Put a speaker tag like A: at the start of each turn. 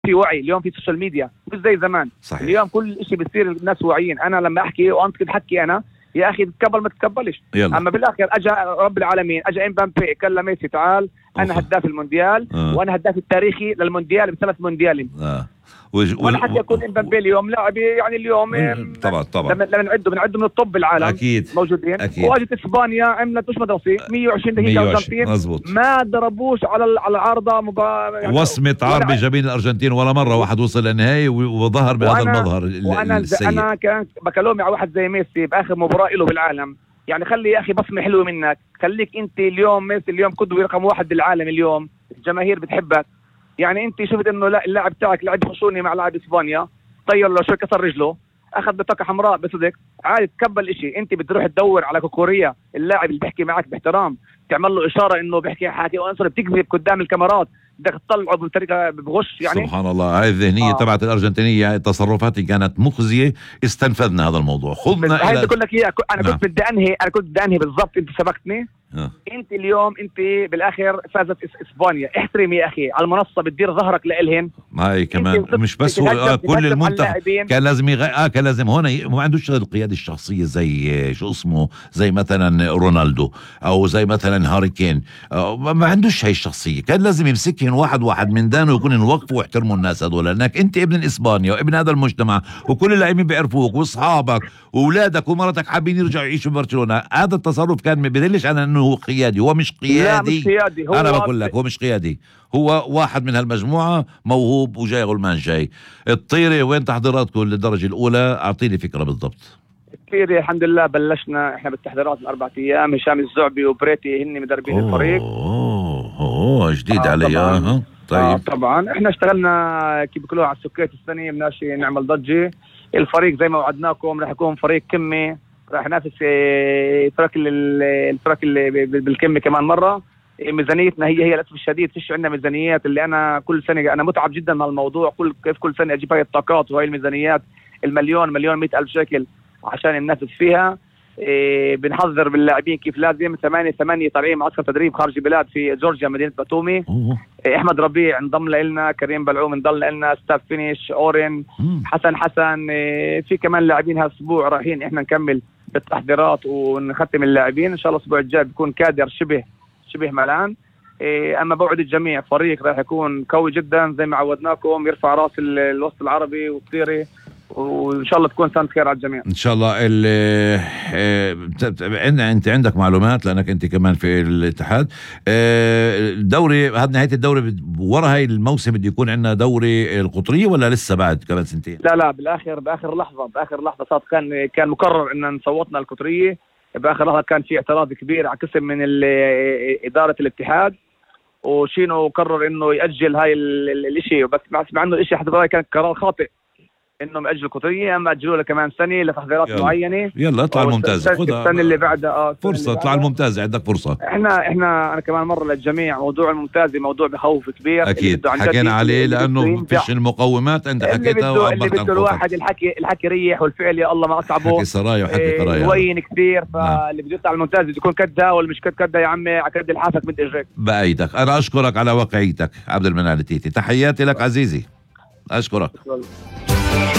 A: في وعي، اليوم في سوشيال ميديا مش زي زمان.
B: صحيح.
A: اليوم كل شيء بتصير الناس واعيين. انا لما احكي وانت كنت حكي انا يا اخي تتقبل ما تتقبلش.
B: يلا.
A: اما بالاخر اجى رب العالمين، اجى امبابي كلم ميسي تعال انا هداف المونديال وانا هداف التاريخي للمونديال ب3 مونديال. ولا حتى يكون امبابي اليوم لاعب يعني اليوم
B: طبعا
A: لما بنعده من الطب العالم
B: اكيد
A: موجودين. واجت اسبانيا عملت مش مدرسه 120 دقيقه الارجنتين ما ضربوش على العارضه
B: يعني وصمه عار بجبين الارجنتين ولا مره واحد وصل للنهائي وظهر بهذا المظهر السيء.
A: انا كان بكلمي على واحد زي ميسي باخر مباراه له بالعالم، يعني خلي يا اخي بصمه حلوه منك، خليك انت اليوم ميسي اليوم قدوه رقم 1 بالعالم، اليوم الجماهير بتحبك. يعني انت شفت انه اللاعب تاعك لعب خشوني مع لاعب اسبانيا، طير له شوي كسر رجله، اخذ بطاقه حمراء بصدق عادي تقبل اشي. انت بتروح تدور على كوكوريا اللاعب اللي بيحكي معك باحترام، تعمل له اشاره انه بيحكي حاكي وانصر بتكذب قدام الكاميرات، بدك تطلعه بطريقه بغش. يعني
B: سبحان الله هاي الذهنيه تبعت الارجنتينيه تصرفاتي كانت مخزيه، استنفذنا هذا الموضوع خذنا
A: هاي بقول لك اياها. انا كنت بدي انهي بالضبط، انت سبقتني. انت اليوم انت بالاخر فازت اسبانيا، احترم يا اخي على المنصه بتدير ظهرك لإلهن.
B: هاي كمان مش بس هو كل المنتخب كان لازم كان لازم هون ما عندوش القياده الشخصيه زي شو اسمه زي مثلا رونالدو او زي مثلا هاري كين، ما عندوش هاي الشخصيه. كان لازم يمسكهم واحد من دانه ويكون يوقفوا ويحترموا الناس هذول، لانك انت ابن اسبانيا وابن هذا المجتمع وكل اللاعبين بيعرفوك واصحابك واولادك ومرتك حابين يرجعوا يعيشوا ببرشلونه. هذا التصرف كان ما بدلش على انه هو قيادي، هو مش قيادي.
A: لا مش قيادي. هو
B: انا بقول لك هو مش قيادي، هو واحد من هالمجموعه موهوب وجاي غلمان جاي. الطيره وين تحضيراتكم للدرجه الاولى؟ اعطيني فكره بالضبط.
A: الطيره الحمد لله بلشنا احنا بالتحضيرات من 4 ايام. هشام الزعبي وبريتي هن مدربين الفريق.
B: جديد علي. طيب
A: طبعا احنا اشتغلنا كيف بيقولوا على السكيت السنه، بناشي نعمل ضجه. الفريق زي ما وعدناكم راح يكون فريق كمي، راح ينافس الفرق اللي بالكمي كمان مره. ميزانيتنا هي للاسف الشديد فيش عندنا ميزانيات، اللي انا كل سنه انا متعب جدا مع الموضوع. كل سنه اجيب هاي الطاقات وهي الميزانيات المليون 100 ألف شكل عشان ننافس فيها. بنحضر باللاعبين كيف لازم. 8 طالعين معسكر تدريب خارج البلاد في جورجيا مدينه باتومي. احمد ربيع انضم لنا، كريم بلعوم انضم لنا، ستاف فينيش، اورين، حسن في كمان لاعبين هالاسبوع رايحين احنا نكمل بالتحضيرات ونختم اللاعبين ان شاء الله. الاسبوع الجاي بيكون كادر شبه ملان. اما بوعد الجميع فريق راح يكون قوي جدا زي ما عودناكم، يرفع راس الوسط العربي والطيري، وان شاء الله تكون سنة خير على الجميع
B: ان شاء الله. انت عندك معلومات لانك انت كمان في الاتحاد. الدوري هذا نهاية الدوري ورا هاي الموسم بده يكون عندنا دوري القطرية ولا لسه بعد كمان سنتين؟
A: لا باخر لحظة صار كان مقرر ان نصوتنا القطرية. باخر لحظة كان في اعتراض كبير على قسم من إدارة الاتحاد، وشينو قرر انه يأجل هاي الاشي، بس مع انه الاشي حسب رأيي كان قرار خاطئ انهم اجلوا القطريه، اما اجلوا له كمان سنه لتحضيرات معينه.
B: يلا اطلع الممتازه،
A: خذها السنه اللي بعدها
B: فرصه اطلع الممتازه، عندك فرصه.
A: احنا انا كمان مره للجميع موضوع الممتازه موضوع بخوف كبير
B: اكيد حكينا عليه لانه فيش المقومات انت حكيتها وعبرت عن
A: الواحد الحكي ريح والفعل يا الله ما اصعبه،
B: حكي سرايا وحكي قرايا
A: وين كثير. فاللي بده يطلع الممتاز بده يكون كدها ولا مش كدها يا عمي، على كد الحافك من اجرك
B: بايدك. انا اشكرك على واقعيتك عبد المنعم التيتي، تحياتي لك عزيزي، اشكرك.